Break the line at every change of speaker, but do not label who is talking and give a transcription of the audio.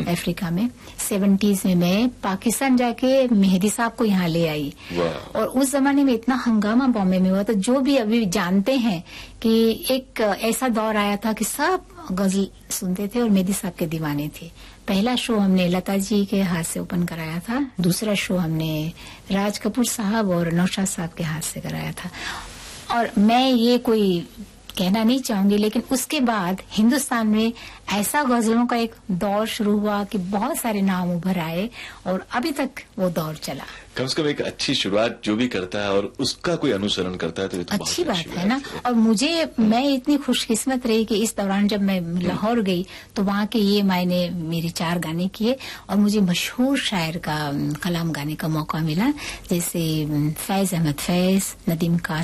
Africa में। 70s में मैं पाकिस्तान जाके मेहदी साहब को यहाँ ले आई। और उस जमाने में इतना हंगामा बॉम्बे में हुआ, तो जो भी अभी जानते हैं कि एक ऐसा दौर आया था कि सब गजल सुनते थे और मेहदी साहब के दीवाने थे। पहला शो हमने लता जी के हाथ से ओपन कराया था, दूसरा शो हमने राज कपूर साहब और नौशाद साहब के हाथ से कराया था। और मैं ये कोई कहना नहीं चाहूंगी, लेकिन उसके बाद हिंदुस्तान में ऐसा गजलों का एक दौर शुरू हुआ कि बहुत सारे नाम उभर आए और अभी तक वो दौर चला।
कम से कम एक अच्छी शुरुआत जो भी करता है और उसका कोई अनुसरण करता है तो ये तो
अच्छी बात है ना। और मैं इतनी खुशकिस्मत रही कि इस दौरान जब मैं लाहौर गई तो वहाँ के ये मैंने मेरे 4 गाने किए और मुझे मशहूर शायर का कलाम गाने का मौका मिला, जैसे फैज अहमद फैज, नदीम कासिम,